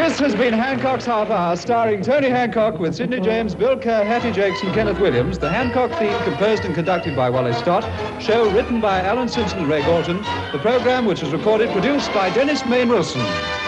This has been Hancock's Half Hour, starring Tony Hancock with Sidney James, Bill Kerr, Hattie Jakes and Kenneth Williams. The Hancock theme composed and conducted by Wally Stott. Show written by Alan Simpson and Ray Galton. The programme, which was recorded, produced by Dennis Main Wilson.